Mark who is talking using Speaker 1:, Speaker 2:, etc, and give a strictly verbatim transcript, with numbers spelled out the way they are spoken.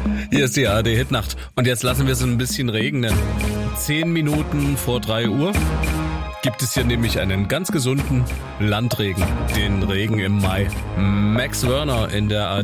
Speaker 1: Hier ist die A R D-Hitnacht und jetzt lassen wir es ein bisschen regnen. Zehn Minuten vor drei Uhr gibt es hier nämlich einen ganz gesunden Landregen, den Regen im Mai. Max Werner in der A R D